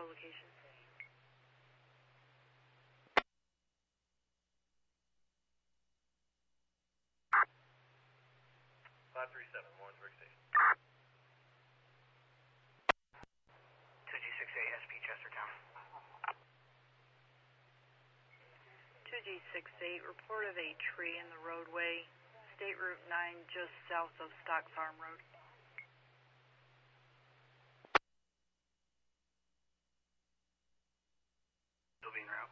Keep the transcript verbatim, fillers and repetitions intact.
Call location. five three seven, Lawrenceburg Station. two G six eight S P Chestertown. two G six eight, report of a tree in the roadway, State Route nine, just south of Stock Farm Road. Still being routed.